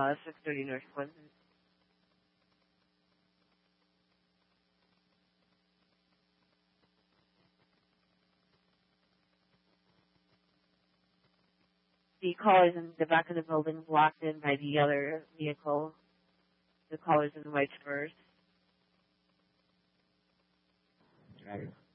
630 North Clinton. The caller's in the back of the building, blocked in by the other vehicle. The caller's in white spurs. Got it.